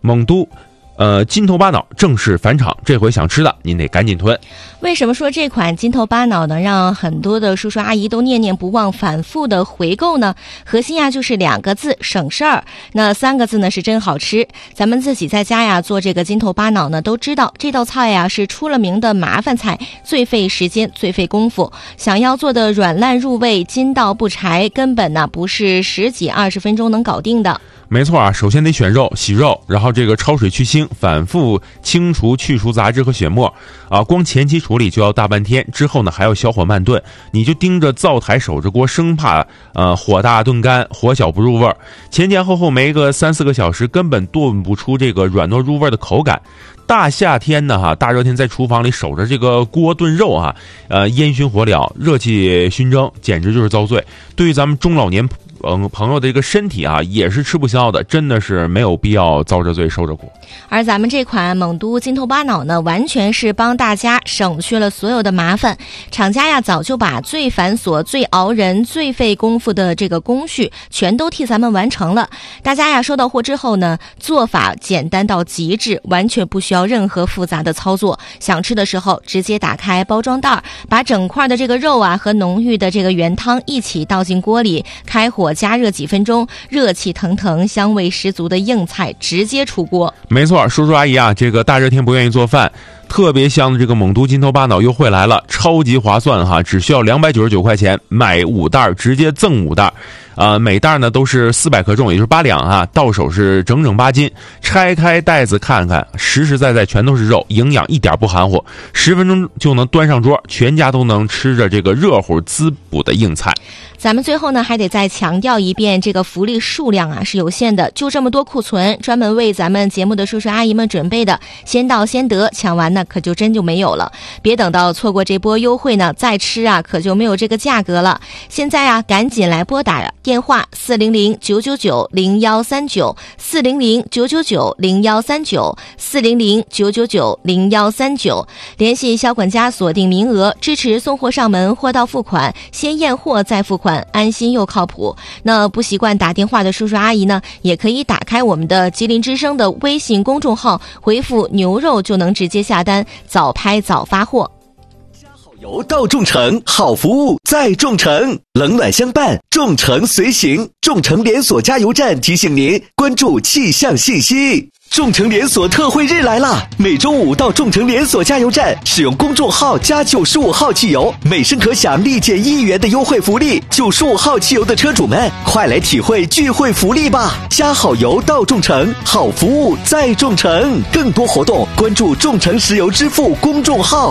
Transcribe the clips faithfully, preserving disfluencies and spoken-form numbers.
蒙都呃，金头巴脑正式返场，这回想吃的您得赶紧囤。 为什么说这款金头巴脑能让很多的叔叔阿姨都念念不忘，反复的回购呢？核心呀就是两个字，省事儿。那三个字呢是真好吃。咱们自己在家呀做这个金头巴脑呢，都知道这道菜呀是出了名的麻烦菜，最费时间，最费功夫。想要做的软烂入味，筋道不柴，根本呢不是十几二十分钟能搞定的。 没错啊，首先得选肉，洗肉，然后这个焯水去腥，反复清除去除杂质和血沫啊。光前期处理就要大半天，之后呢还要小火慢炖，你就盯着灶台守着锅，生怕呃火大炖干，火小不入味儿。前前后后没个三四个小时，根本炖不出这个软糯入味的口感。大夏天的哈，大热天在厨房里守着这个锅炖肉啊，呃烟熏火燎，热气熏蒸，简直就是遭罪。对于咱们中老年嗯，朋友的这个身体啊，也是吃不消的，真的是没有必要遭着罪受着苦。 而咱们这款蒙都金头巴脑呢，完全是帮大家省去了所有的麻烦。厂家呀，早就把最繁琐、最熬人、最费功夫的这个工序，全都替咱们完成了。大家呀，收到货之后呢，做法简单到极致，完全不需要任何复杂的操作。想吃的时候，直接打开包装袋，把整块的这个肉啊和浓郁的这个原汤一起倒进锅里，开火加热几分钟，热气腾腾、香味十足的硬菜直接出锅。 没错，叔叔阿姨啊，这个大热天不愿意做饭，特别香的这个蒙都金头巴脑优惠来了，超级划算哈，只需要两百九十九块钱，买五袋直接赠五袋。呃，每袋呢都是四百克重，也就是八两啊，到手是整整八斤。拆开袋子看看，实实在在全都是肉，营养一点不含糊，十分钟就能端上桌，全家都能吃着这个热乎滋补的硬菜。 咱们最后呢还得再强调一遍，这个福利数量啊是有限的，就这么多库存，专门为咱们节目的叔叔阿姨们准备的，先到先得，抢完呢可就真就没有了。别等到错过这波优惠呢，再吃啊可就没有这个价格了。现在啊赶紧来拨打电话四零零九九九零幺三九四零零九九九零幺三九四零零九九九零幺三九，联系销管家锁定名额，支持送货上门，货到付款，先验货再付款，安心又靠谱。那不习惯打电话的叔叔阿姨呢，也可以打开我们的吉林之声的微信公众号，回复牛肉就能直接下单，早拍早发货。 油到众诚，好服务在众诚，冷暖相伴，众诚随行。众诚连锁加油站提醒您关注气象信息。众诚连锁特惠日来啦！每周五到众诚连锁加油站使用公众号加九十五号汽油，每升可享立减一元的优惠福利。九十五号汽油的车主们，快来体会聚会福利吧！加好油到众诚，好服务在众诚。更多活动关注众诚石油支付公众号。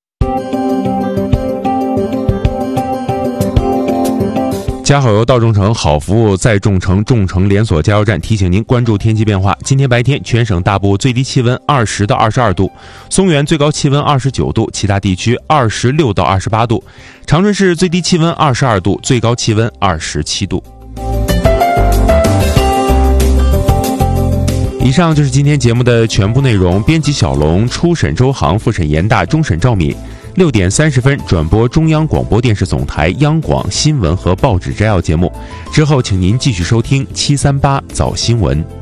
加好油到众诚，好服务在众诚。众诚连锁加油站提醒您关注天气变化。今天白天全省大部最低气温二十到二十二度，松原最高气温二十九度，其他地区二十六到二十八度。长春市最低气温二十二度，最高气温二十七度。以上就是今天节目的全部内容。编辑小龙，初审周航，复审严大，终审赵敏。六点三十分转播中央广播电视总台央广新闻和报纸摘要节目，之后请您继续收听七三八早新闻。